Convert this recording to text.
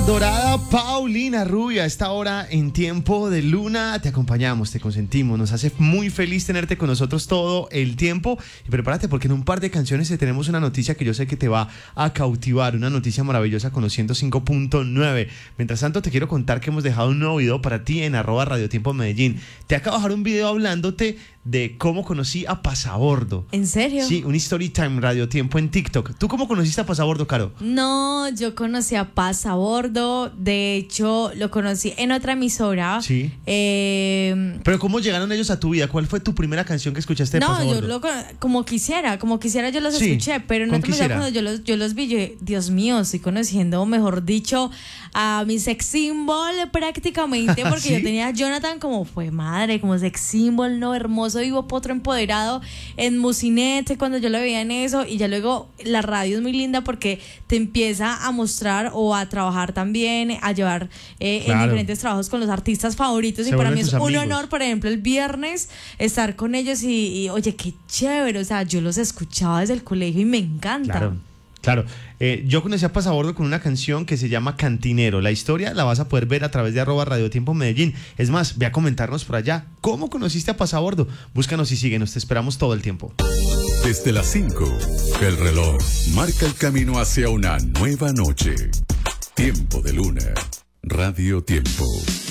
adorada Paulina Rubio, a esta hora en Tiempo de Luna te acompañamos, te consentimos, nos hace muy feliz tenerte con nosotros todo el tiempo y prepárate porque en un par de canciones te tenemos una noticia que yo sé que te va a cautivar, una noticia maravillosa con los 105.9. Mientras tanto te quiero contar que hemos dejado un nuevo video para ti en @radiotiempo-medellín. Te acabo de bajar un video hablándote de cómo conocí a Pasabordo. ¿En serio? Sí, un story time Radio Tiempo en TikTok. ¿Tú cómo conociste a Pasabordo, Caro? No, yo conocí a Pasabordo. De hecho, lo conocí en otra emisora. Sí. Pero ¿cómo llegaron ellos a tu vida? ¿Cuál fue tu primera canción que escuchaste de Pasabordo? No, como quisiera yo los escuché, pero en otra emisora cuando yo los vi, yo, Dios mío, estoy conociendo, mejor dicho, a mi sex symbol prácticamente, porque ¿Sí? yo tenía a Jonathan como fue madre, como sex symbol, no, hermoso, vivo, potro, empoderado, en Musinet, cuando yo lo veía en eso, y ya luego la radio es muy linda porque te empieza a mostrar o a trabajar también, a llevar en diferentes trabajos con los artistas favoritos, y para mí es un honor, por ejemplo, el viernes estar con ellos y oye, qué chévere, o sea, yo los escuchaba desde el colegio y me encanta. Claro. Yo conocí a Pasabordo con una canción que se llama Cantinero. La historia la vas a poder ver a través de @radiotiempo-medellín. Es más, ve a comentarnos por allá. ¿Cómo conociste a Pasabordo? Búscanos y síguenos, te esperamos todo el tiempo. Desde las 5, el reloj marca el camino hacia una nueva noche. Tiempo de Luna. Radio Tiempo.